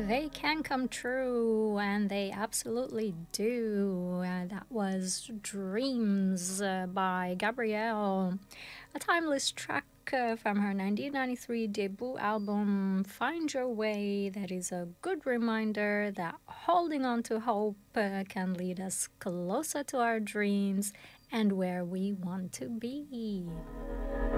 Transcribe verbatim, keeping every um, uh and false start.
They can come true, and they absolutely do. Uh, that was Dreams uh, by Gabrielle, a timeless track uh, from her nineteen ninety-three debut album, Find Your Way, that is a good reminder that holding on to hope uh, can lead us closer to our dreams and where we want to be.